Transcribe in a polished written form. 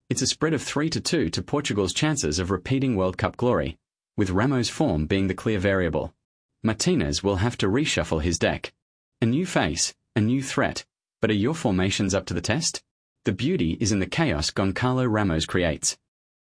It's a spread of 3-2 to Portugal's chances of repeating World Cup glory, with Ramos' form being the clear variable. Martinez will have to reshuffle his deck. A new face, a new threat, but are your formations up to the test? The beauty is in the chaos Goncalo Ramos creates.